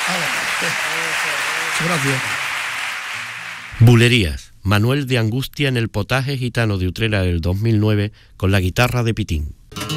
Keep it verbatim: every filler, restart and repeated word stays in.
Gracias. Bulerías. Manuel de Angustia en el potaje gitano de Utrera del dos mil nueve con la guitarra de Pitín.